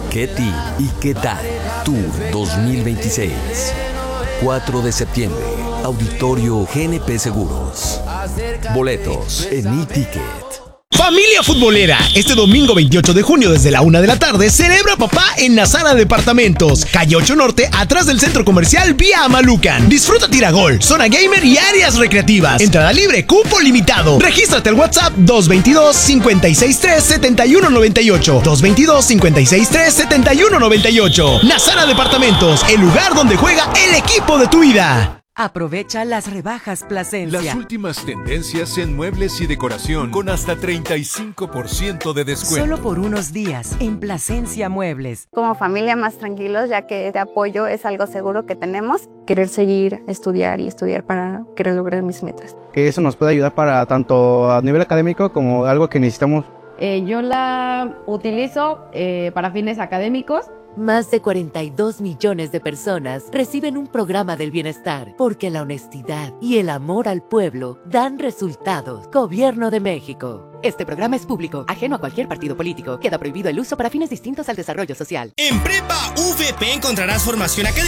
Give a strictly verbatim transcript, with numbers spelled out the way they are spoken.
Ketty y ¿Qué tal? Tour dos mil veintiséis. cuatro de septiembre. Auditorio G N P Seguros. Boletos en e-ticket. Familia futbolera, este domingo veintiocho de junio desde la una de la tarde celebra papá en Nazara Departamentos, calle ocho Norte, atrás del centro comercial Vía Amalucan. Disfruta tiragol, zona gamer y áreas recreativas. Entrada libre, cupo limitado. Regístrate al WhatsApp dos veintidós, cincuenta y seis tres, setenta y uno noventa y ocho. dos veintidós, cincuenta y seis tres, setenta y uno noventa y ocho. Nazara Departamentos, el lugar donde juega el equipo de tu vida. Aprovecha las rebajas Plasencia. Las últimas tendencias en muebles y decoración con hasta treinta y cinco por ciento de descuento. Solo por unos días en Plasencia Muebles. Como familia más tranquilos, ya que este apoyo es algo seguro que tenemos. Querer seguir, estudiar y estudiar para querer lograr mis metas. Que eso nos puede ayudar para tanto a nivel académico como algo que necesitamos. Eh, yo la utilizo eh, para fines académicos. Más de cuarenta y dos millones de personas reciben un programa del bienestar porque la honestidad y el amor al pueblo dan resultados. Gobierno de México. Este programa es público, ajeno a cualquier partido político. Queda prohibido el uso para fines distintos al desarrollo social. En Prepa U V P encontrarás formación académica